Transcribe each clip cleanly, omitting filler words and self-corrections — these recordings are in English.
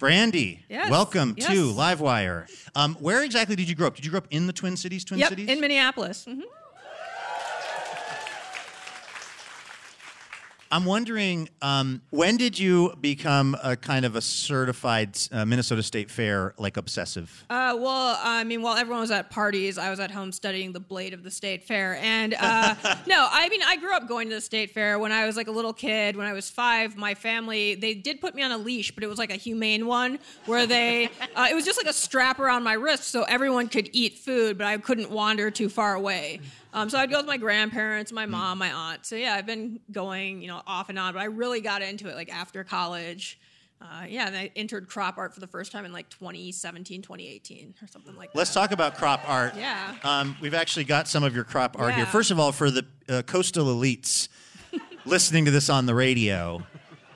Brandy, Yes. welcome Yes. to Livewire. Where exactly did you grow up? Did you grow up in the Twin Cities? Yep, in Minneapolis. Mm-hmm. I'm wondering, when did you become a kind of a certified Minnesota State Fair, like, obsessive? Well, I mean, while everyone was at parties, I was at home studying the blade of the state fair. And no, I mean, I grew up going to the state fair when I was like a little kid. When I was 5, my family, they did put me on a leash, but it was like a humane one where it was just like a strap around my wrist so everyone could eat food, but I couldn't wander too far away. So I'd go with my grandparents, my mom, my aunt. So yeah, I've been going, off and on, but I really got into it like after college. And I entered crop art for the first time in like 2017, 2018 or something like that. Let's talk about crop art. Yeah. We've actually got some of your crop art here. Yeah. First of all, for the coastal elites listening to this on the radio,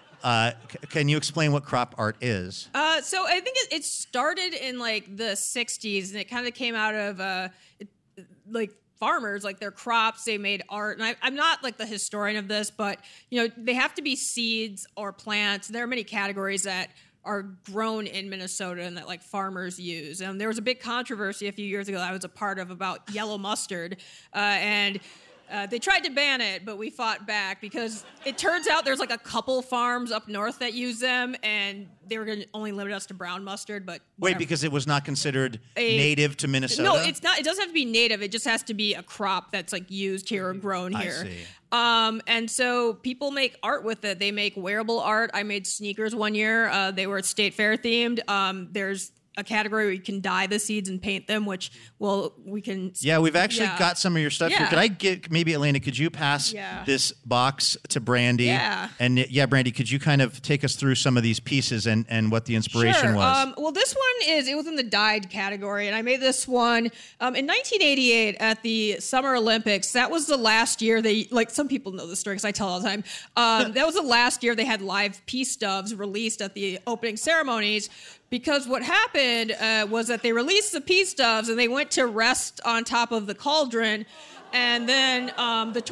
can you explain what crop art is? So I think it started in like the 60s, and it kind of came out of like farmers, like their crops, they made art. And I'm not like the historian of this, but they have to be seeds or plants. There are many categories that are grown in Minnesota and that like farmers use. And there was a big controversy a few years ago that I was a part of about yellow mustard, and they tried to ban it, but we fought back because it turns out there's like a couple farms up north that use them, and they were going to only limit us to brown mustard. But Wait, because it was not considered native to Minnesota? No, it's not. It doesn't have to be native. It just has to be a crop that's like used here or grown here. I see. And so people make art with it. They make wearable art. I made sneakers one year. They were state fair themed. There's a category where you can dye the seeds and paint them, which, we can... Yeah, we've actually got some of your stuff here. Yeah. Could I get, maybe, Elena, could you pass this box to Brandy? Yeah. And, Brandy, could you kind of take us through some of these pieces and what the inspiration was? Well, this one it was in the dyed category, and I made this one in 1988 at the Summer Olympics. That was the last year some people know this story because I tell it all the time. That was the last year they had live peace doves released at the opening ceremonies. Because what happened was that they released the peace doves and they went to rest on top of the cauldron, and then the